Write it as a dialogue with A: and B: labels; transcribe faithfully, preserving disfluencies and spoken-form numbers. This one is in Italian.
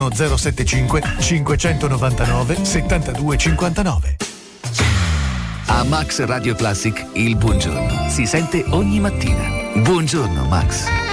A: zero sette cinque cinquecentonovantanove settantadue cinquantanove.
B: A Max Radio Classic il buongiorno si sente ogni mattina. Buongiorno Max.